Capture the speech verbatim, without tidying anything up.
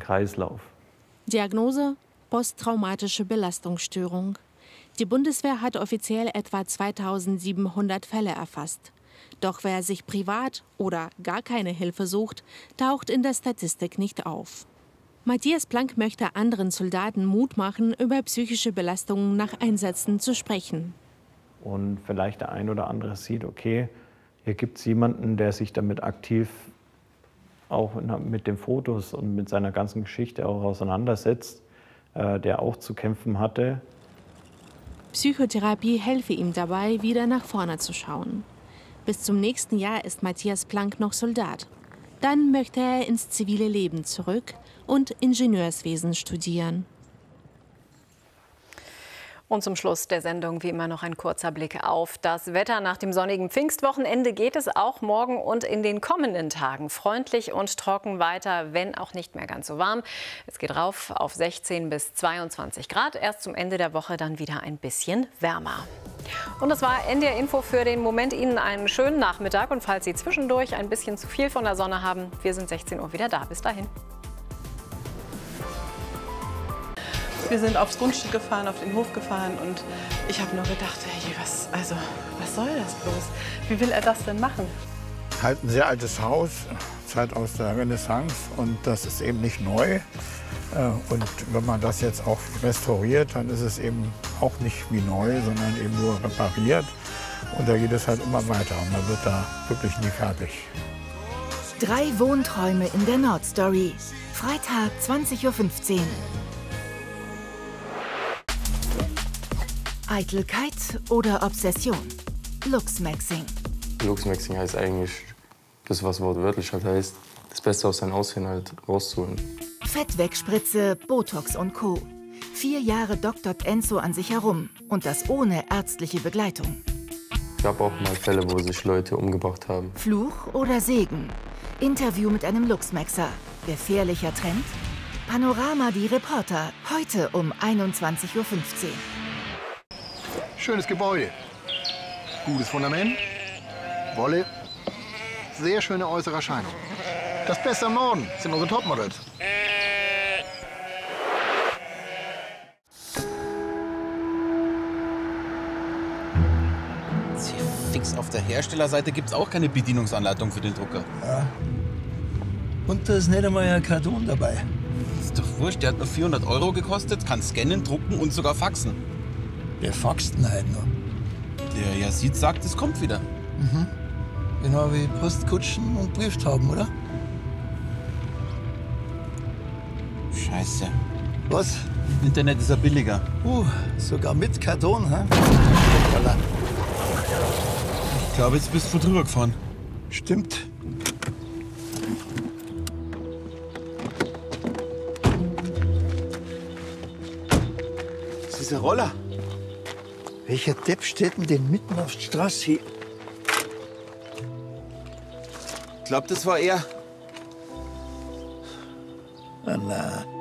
Kreislauf. Diagnose: posttraumatische Belastungsstörung. Die Bundeswehr hat offiziell etwa zweitausendsiebenhundert Fälle erfasst. Doch wer sich privat oder gar keine Hilfe sucht, taucht in der Statistik nicht auf. Matthias Plank möchte anderen Soldaten Mut machen, über psychische Belastungen nach Einsätzen zu sprechen. Und vielleicht der ein oder andere sieht, okay, hier gibt es jemanden, der sich damit aktiv auch mit den Fotos und mit seiner ganzen Geschichte auch auseinandersetzt, äh, der auch zu kämpfen hatte. Psychotherapie helfe ihm dabei, wieder nach vorne zu schauen. Bis zum nächsten Jahr ist Matthias Plank noch Soldat. Dann möchte er ins zivile Leben zurück und Ingenieurswesen studieren. Und zum Schluss der Sendung wie immer noch ein kurzer Blick auf das Wetter. Nach dem sonnigen Pfingstwochenende geht es auch morgen und in den kommenden Tagen freundlich und trocken weiter, wenn auch nicht mehr ganz so warm. Es geht rauf auf sechzehn bis zweiundzwanzig Grad. Erst zum Ende der Woche dann wieder ein bisschen wärmer. Und das war N D R Info für den Moment. Ihnen einen schönen Nachmittag. Und falls Sie zwischendurch ein bisschen zu viel von der Sonne haben, wir sind sechzehn Uhr wieder da. Bis dahin. Wir sind aufs Grundstück gefahren, auf den Hof gefahren und ich habe nur gedacht, hey, was, also, was soll das bloß? Wie will er das denn machen? Halt ein sehr altes Haus, Zeit aus der Renaissance und das ist eben nicht neu. Und wenn man das jetzt auch restauriert, dann ist es eben auch nicht wie neu, sondern eben nur repariert. Und da geht es halt immer weiter und man wird da wirklich nie fertig. Drei Wohnträume in der Nordstory. Freitag zwanzig Uhr fünfzehn. Eitelkeit oder Obsession? Luxmaxing. Luxmaxing heißt eigentlich das, was wortwörtlich halt heißt, das Beste aus seinem Aussehen halt rauszuholen. Fettwegspritze, Botox und Co. Vier Jahre doktort Enzo an sich herum und das ohne ärztliche Begleitung. Es gab auch mal Fälle, wo sich Leute umgebracht haben. Fluch oder Segen? Interview mit einem Luxmaxer. Gefährlicher Trend? Panorama die Reporter. Heute um einundzwanzig Uhr fünfzehn. Schönes Gebäude, gutes Fundament, Wolle, sehr schöne äußere Erscheinung. Das Beste am Norden sind unsere Topmodels. Fix, auf der Herstellerseite gibt es auch keine Bedienungsanleitung für den Drucker. Ja. Und da ist nicht einmal ein Karton dabei. Ist doch wurscht, der hat nur vierhundert Euro gekostet, kann scannen, drucken und sogar faxen. Wer faxt denn halt noch? Der Yazid sagt, es kommt wieder. Mhm. Genau wie Postkutschen und Brieftauben, oder? Scheiße. Was? Internet ist ja billiger. Uh, sogar mit Karton, hä? Ich glaube, jetzt bist du drüber gefahren. Stimmt. Das ist ein Roller. Welcher Depp steht denn den mitten auf die Straße hier? Ich glaube, das war er. Ah, na.